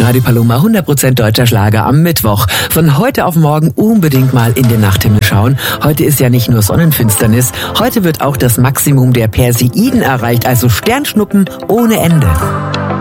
Radio Paloma, 100% deutscher Schlager am Mittwoch. Von heute auf morgen unbedingt mal in den Nachthimmel schauen. Heute ist ja nicht nur Sonnenfinsternis, heute wird auch das Maximum der Perseiden erreicht, also Sternschnuppen ohne Ende.